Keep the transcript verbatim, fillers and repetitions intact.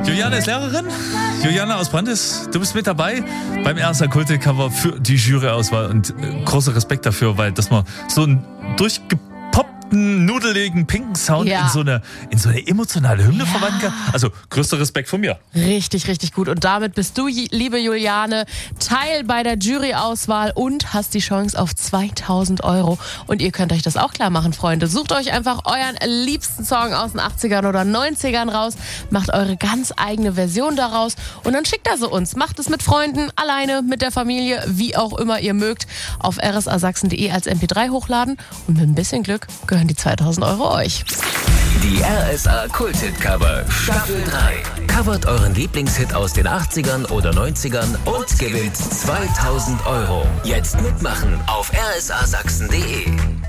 Juliane ist Lehrerin. Juliane aus Brandis, du bist mit dabei beim R S A-Kulte-Cover für die Jury-Auswahl. Und äh, großer Respekt dafür, weil dass man so einen durchgepoppten, nudeligen, pinken Sound Ja. in, so eine, in so eine emotionale Hymne Ja. verwandeln kann. Also größter Respekt von mir. Richtig, richtig gut. Und damit bist du, liebe Juliane, Teil bei der Jury-Auswahl und hast die Chance auf zweitausend Euro. Und ihr könnt euch das auch klar machen, Freunde. Sucht euch einfach euren liebsten Song aus den achtzigern oder neunzigern raus, macht eure ganz eigene Version daraus und dann schickt er sie uns. Macht es mit Freunden, alleine, mit der Familie, wie auch immer ihr mögt, auf r s a sachsen punkt d e als M P drei hochladen und mit ein bisschen Glück gehören die zweitausend Euro euch. Die R S A Kult-Hit-Cover Staffel drei. Covert euren Lieblingshit aus den achtzigern oder neunzigern und gewinnt zweitausend Euro. Jetzt mitmachen auf r s a sachsen punkt d e.